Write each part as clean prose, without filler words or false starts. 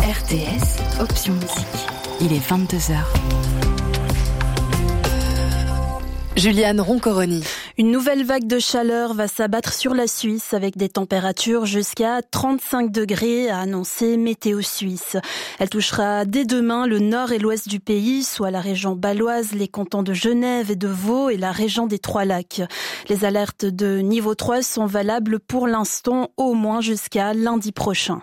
RTS, option musique. Il est 22h. Juliane Roncoroni. Une nouvelle vague de chaleur va s'abattre sur la Suisse avec des températures jusqu'à 35 degrés, a annoncé Météo Suisse. Elle touchera dès demain le nord et l'ouest du pays, soit la région bâloise, les cantons de Genève et de Vaud et la région des Trois-Lacs. Les alertes de niveau 3 sont valables pour l'instant au moins jusqu'à lundi prochain.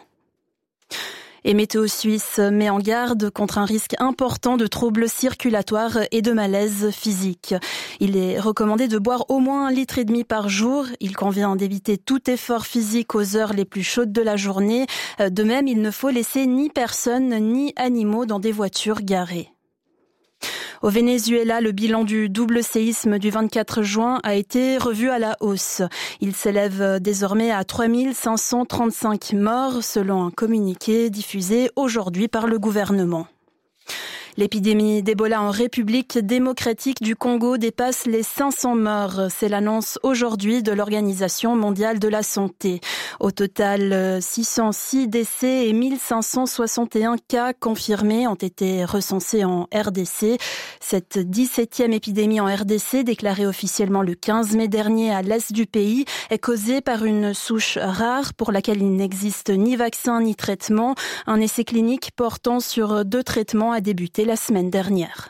Et Météo Suisse met en garde contre un risque important de troubles circulatoires et de malaise physique. Il est recommandé de boire au moins 1,5 litre par jour. Il convient d'éviter tout effort physique aux heures les plus chaudes de la journée. De même, il ne faut laisser ni personnes ni animaux dans des voitures garées. Au Venezuela, le bilan du double séisme du 24 juin a été revu à la hausse. Il s'élève désormais à 3535 morts, selon un communiqué diffusé aujourd'hui par le gouvernement. L'épidémie d'Ebola en République démocratique du Congo dépasse les 500 morts. C'est l'annonce aujourd'hui de l'Organisation mondiale de la santé. Au total, 606 décès et 1561 cas confirmés ont été recensés en RDC. Cette 17e épidémie en RDC, déclarée officiellement le 15 mai dernier à l'est du pays, est causée par une souche rare pour laquelle il n'existe ni vaccin ni traitement. Un essai clinique portant sur 2 traitements a débuté la semaine dernière.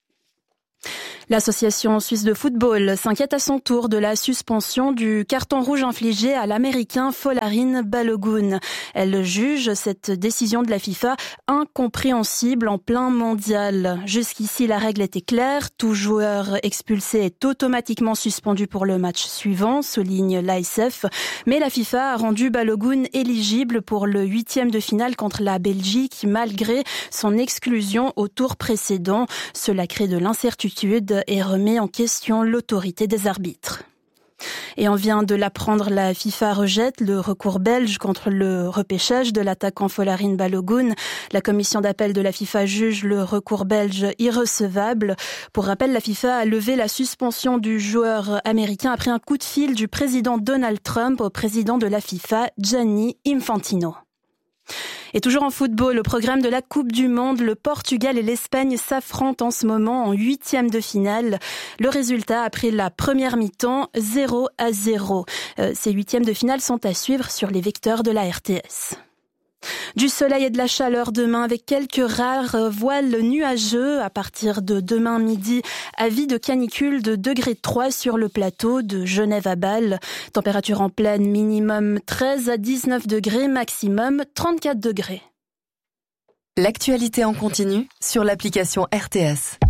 L'Association suisse de football s'inquiète à son tour de la suspension du carton rouge infligé à l'Américain Folarin Balogun. Elle juge cette décision de la FIFA incompréhensible en plein mondial. Jusqu'ici, la règle était claire. Tout joueur expulsé est automatiquement suspendu pour le match suivant, souligne l'ASF. Mais la FIFA a rendu Balogun éligible pour le 8e de finale contre la Belgique, malgré son exclusion au tour précédent. Cela crée de l'incertitude et remet en question l'autorité des arbitres. Et on vient de l'apprendre, la FIFA rejette le recours belge contre le repêchage de l'attaquant Folarin Balogun. La commission d'appel de la FIFA juge le recours belge irrecevable. Pour rappel, la FIFA a levé la suspension du joueur américain après un coup de fil du président Donald Trump au président de la FIFA, Gianni Infantino. Et toujours en football, au programme de la Coupe du Monde, le Portugal et l'Espagne s'affrontent en ce moment en 8e de finale. Le résultat après la première mi-temps, 0-0. Ces 8e de finale sont à suivre sur les vecteurs de la RTS. Du soleil et de la chaleur demain avec quelques rares voiles nuageux à partir de demain midi. Avis de canicule de 3 sur le plateau de Genève à Bâle. Température en pleine minimum 13 à 19 degrés, maximum 34 degrés. L'actualité en continu sur l'application RTS.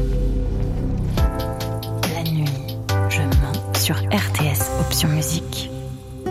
La nuit, je mens sur RTS, option musique.